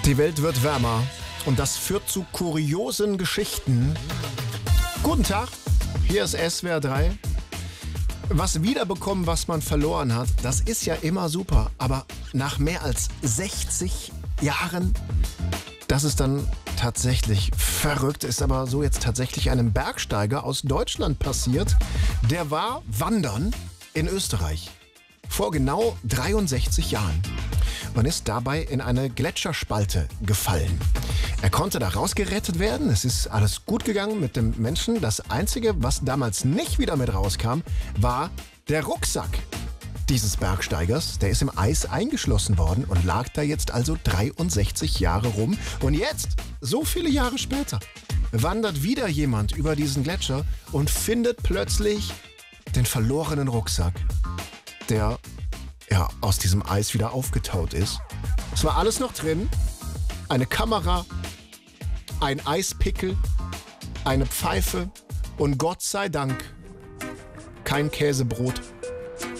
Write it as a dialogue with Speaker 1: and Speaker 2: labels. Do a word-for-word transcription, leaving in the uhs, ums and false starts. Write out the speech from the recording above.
Speaker 1: Die Welt wird wärmer und das führt zu kuriosen Geschichten. Guten Tag, hier ist S W R drei. Was wiederbekommen, was man verloren hat, das ist ja immer super. Aber nach mehr als sechzig Jahren, das ist dann tatsächlich verrückt. Ist aber so jetzt tatsächlich einem Bergsteiger aus Deutschland passiert. Der war wandern in Österreich vor genau dreiundsechzig Jahren und ist dabei in eine Gletscherspalte gefallen. Er konnte da rausgerettet werden. Es ist alles gut gegangen mit dem Menschen. Das Einzige, was damals nicht wieder mit rauskam, war der Rucksack dieses Bergsteigers. Der ist im Eis eingeschlossen worden und lag da jetzt also dreiundsechzig Jahre rum. Und jetzt, so viele Jahre später, wandert wieder jemand über diesen Gletscher und findet plötzlich den verlorenen Rucksack, der ja, aus diesem Eis wieder aufgetaut ist. Es war alles noch drin. Eine Kamera, ein Eispickel, eine Pfeife und Gott sei Dank kein Käsebrot.